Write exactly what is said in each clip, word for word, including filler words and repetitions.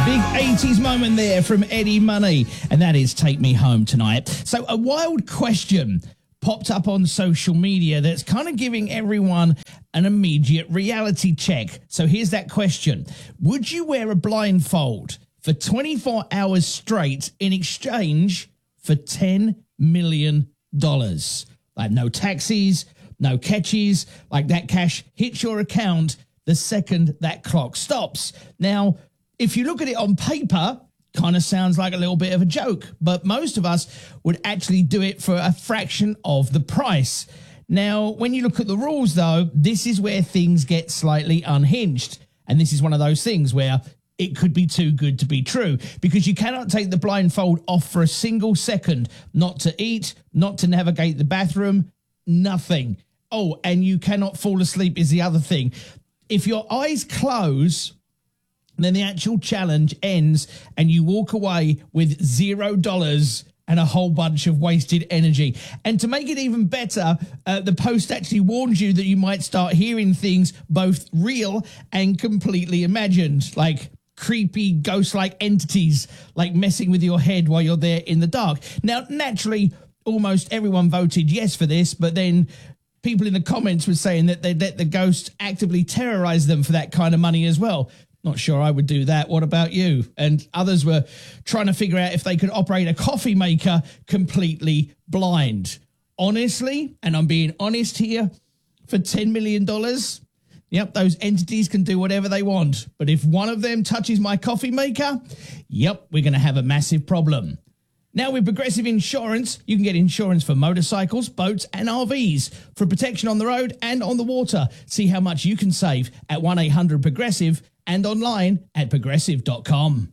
Big eighties moment there from Eddie Money, and that is Take Me Home Tonight. So a wild question popped up on social media that's kind of giving everyone an immediate reality check. So here's that question. Would you wear a blindfold for twenty-four hours straight in exchange for ten million dollars? Like no taxis, no catches, like that cash hits your account the second that clock stops. Now, if you look at it on paper, kind of sounds like a little bit of a joke, but most of us would actually do it for a fraction of the price. Now, when you look at the rules, though, this is where things get slightly unhinged. And this is one of those things where it could be too good to be true, because you cannot take the blindfold off for a single second, not to eat, not to navigate the bathroom, nothing. Oh, and you cannot fall asleep is the other thing. If your eyes close, then the actual challenge ends and you walk away with zero dollars and a whole bunch of wasted energy. And to make it even better, uh, the post actually warns you that you might start hearing things both real and completely imagined, like creepy ghost-like entities, like messing with your head while you're there in the dark. Now, naturally, almost everyone voted yes for this, but then people in the comments were saying that they'd let the ghost actively terrorize them for that kind of money as well. Not sure I would do that. What about you? And others were trying to figure out if they could operate a coffee maker completely blind. Honestly, and I'm being honest here, for ten million dollars, yep, those entities can do whatever they want. But if one of them touches my coffee maker, yep, we're going to have a massive problem. Now, with Progressive Insurance, you can get insurance for motorcycles, boats and R Vs for protection on the road and on the water. See how much you can save at one eight hundred progressive and online at progressive dot com.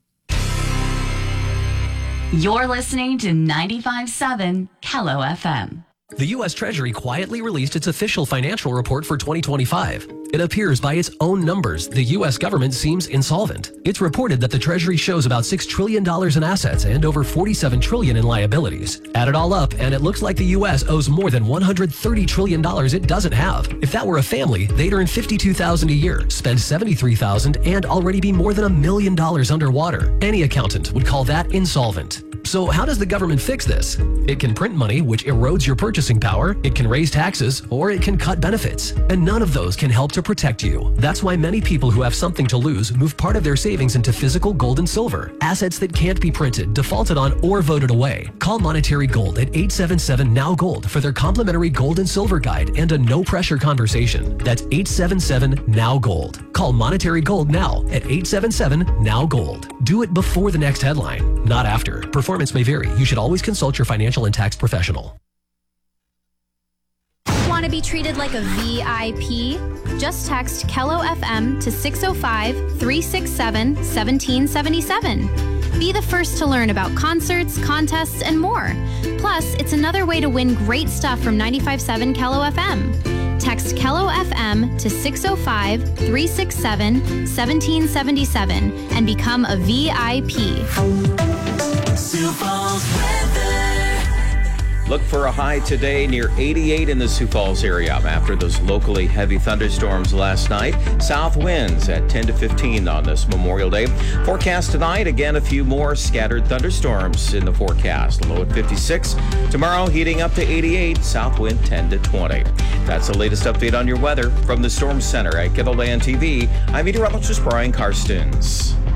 You're listening to ninety-five point seven Kello F M. The U S Treasury quietly released its official financial report for twenty twenty-five. It appears by its own numbers, the U S government seems insolvent. It's reported that the Treasury shows about six trillion dollars in assets and over forty-seven trillion dollars in liabilities. Add it all up, and it looks like the U S owes more than one hundred thirty trillion dollars it doesn't have. If that were a family, they'd earn fifty-two thousand dollars a year, spend seventy-three thousand dollars, and already be more than a million dollars underwater. Any accountant would call that insolvent. So how does the government fix this? It can print money, which erodes your purchasing power, it can raise taxes, or it can cut benefits. And none of those can help to protect you. That's why many people who have something to lose move part of their savings into physical gold and silver, assets that can't be printed, defaulted on, or voted away. Call Monetary Gold at eight seven seven N O W Gold for their complimentary gold and silver guide and a no-pressure conversation. That's eight seven seven N O W Gold. Call Monetary Gold now at eight seven seven N O W Gold. Do it before the next headline, not after. Performance may vary. You should always consult your financial and tax professional. Want to be treated like a V I P? Just text Kello F M to six oh five, three six seven, one seven seven seven. Be the first to learn about concerts, contests, and more. Plus, it's another way to win great stuff from ninety-five point seven Kello F M. Text Kello F M to six oh five, three six seven, one seven seven seven and become a V I P. Sioux Falls weather. Look for a high today near eighty-eight in the Sioux Falls area after those locally heavy thunderstorms last night. South winds at ten to fifteen on this Memorial Day. Forecast tonight, again, a few more scattered thunderstorms in the forecast. Low at fifty-six. Tomorrow, heating up to eighty-eight. South wind ten to twenty. That's the latest update on your weather from the Storm Center at Kettleland T V. I'm meteorologist Brian Karstens.